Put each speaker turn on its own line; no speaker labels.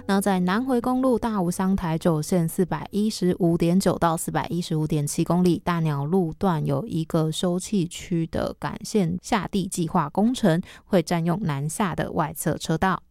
那在南回公路大武乡台九线 415.9 到 415.7 公里，大鸟路段有一个休憩区的干线下地计划工程，会占用南下的外侧车道。